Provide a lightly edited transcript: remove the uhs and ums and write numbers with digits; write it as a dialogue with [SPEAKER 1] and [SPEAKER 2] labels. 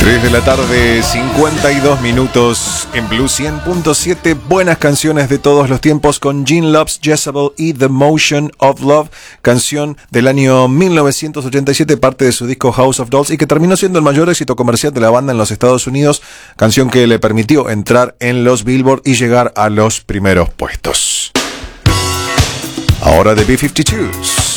[SPEAKER 1] 3 de la tarde, 52 minutos en Blue 100.7. Buenas canciones de todos los tiempos con Gene Lopes, Jezebel y The Motion of Love, canción del año 1987, parte de su disco House of Dolls, y que terminó siendo el mayor éxito comercial de la banda en los Estados Unidos, canción que le permitió entrar en los Billboard y llegar a los primeros puestos. Ahora The B-52s.